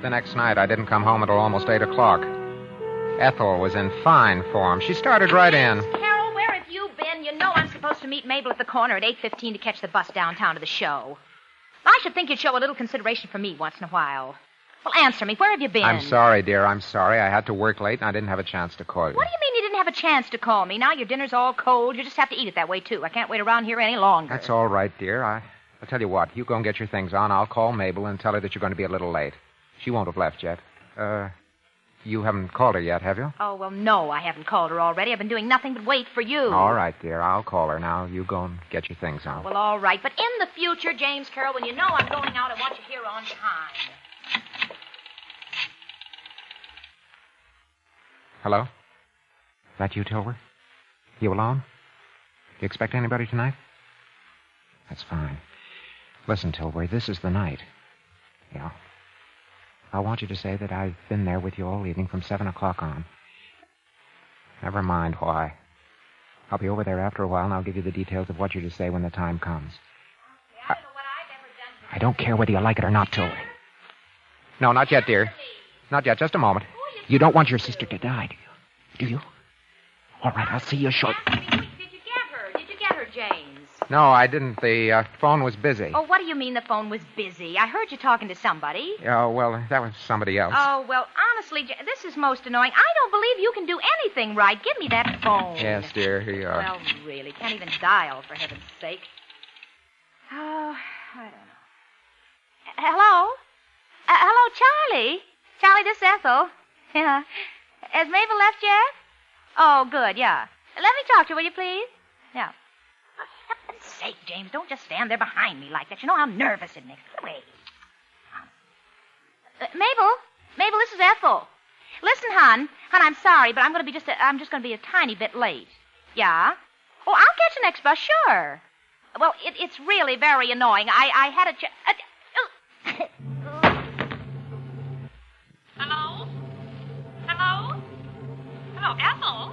the next night, I didn't come home until almost 8 o'clock. Ethel was in fine form. She started right in. Carol, where have you been? You know I'm supposed to meet Mabel at the corner at 8:15 to catch the bus downtown to the show. I should think you'd show a little consideration for me once in a while. Well, answer me. Where have you been? I'm sorry, dear. I'm sorry. I had to work late, and I didn't have a chance to call you. What do you mean you didn't have a chance to call me? Now your dinner's all cold. You just have to eat it that way, too. I can't wait around here any longer. That's all right, dear. I'll tell you what. You go and get your things on. I'll call Mabel and tell her that you're going to be a little late. She won't have left yet. You haven't called her yet, have you? Oh, well, no, I haven't called her already. I've been doing nothing but wait for you. All right, dear. I'll call her now. You go and get your things on. Well, all right. But in the future, James Carroll, when you know I'm going out, I want you here on time. Hello? That you, Tilbury? You alone? Do you expect anybody tonight? That's fine. Listen, Tilbury, this is the night. Yeah. I want you to say that I've been there with you all evening from 7 o'clock on. Never mind why. I'll be over there after a while, and I'll give you the details of what you're to say when the time comes. I don't know what I've ever done. I don't care whether you like it or not, Tilbury. No, not yet, dear. Not yet. Just a moment. You don't want your sister to die, do you? Do you? All right, I'll see you shortly. Did you get her? Did you get her, James? No, I didn't. The phone was busy. Oh, what do you mean the phone was busy? I heard you talking to somebody. Oh, well, that was somebody else. Oh, well, honestly, this is most annoying. I don't believe you can do anything right. Give me that phone. Yes, dear, here you are. Well, really, can't even dial, for heaven's sake. Oh, I don't know. Hello? Hello, Charlie? Charlie, this is Ethel. Yeah. Has Mabel left yet? Oh, good, yeah. Let me talk to you, will you, please? Yeah. For heaven's sake, James, don't just stand there behind me like that. You know how nervous it makes me. Wait. Mabel, this is Ethel. Listen, hon, I'm sorry, but I'm just going to be a tiny bit late. Yeah? Oh, I'll catch the next bus, sure. Well, it's really very annoying. I had a Hello? Hello? Hello, Ethel?